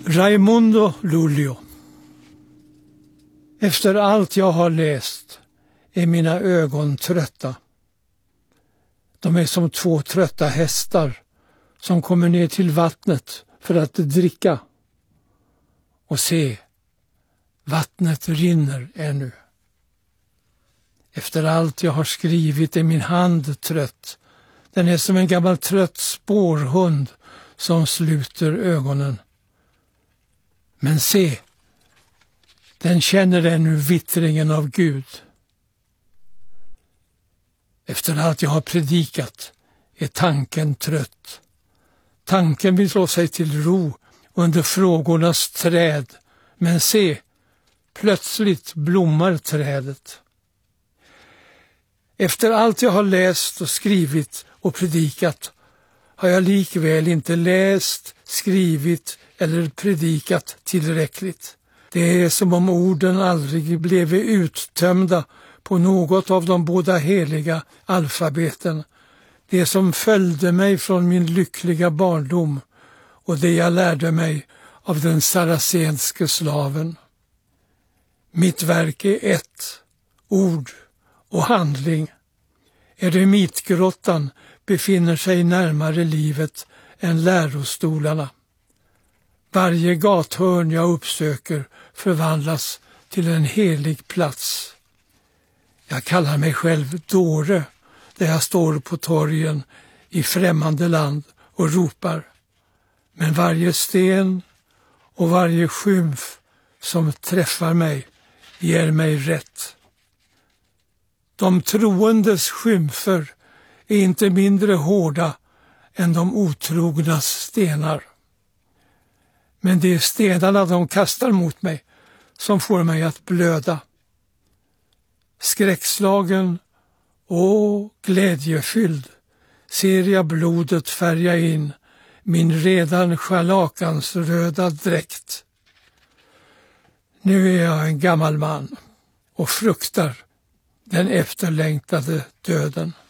Raimundo Luleå. Efter allt jag har läst är mina ögon trötta. De är som två trötta hästar som kommer ner till vattnet för att dricka. Och se, vattnet rinner ännu. Efter allt jag har skrivit är min hand trött. Den är som en gammal trött spårhund som sluter ögonen. Men se, den känner ännu vittringen av Gud. Efter allt jag har predikat är tanken trött. Tanken vill slå sig till ro under frågornas träd. Men se, plötsligt blommar trädet. Efter allt jag har läst och skrivit och predikat har jag likväl inte läst, skrivit eller predikat tillräckligt. Det är som om orden aldrig blev uttömda på något av de båda heliga alfabeten. Det som följde mig från min lyckliga barndom och det jag lärde mig av den saracenske slaven. Mitt verk är ett, ord och handling. Eremitgrottan befinner sig närmare livet än lärostolarna. Varje gathörn jag uppsöker förvandlas till en helig plats. Jag kallar mig själv dåre där jag står på torgen i främmande land och ropar. Men varje sten och varje skymf som träffar mig ger mig rätt. De troendes skymfer är inte mindre hårda än de otrognas stenar. Men det är stenarna de kastar mot mig som får mig att blöda. Skräckslagen och glädjefylld ser jag blodet färga in min redan scharlakansröda dräkt. Nu är jag en gammal man och fruktar den efterlängtade döden.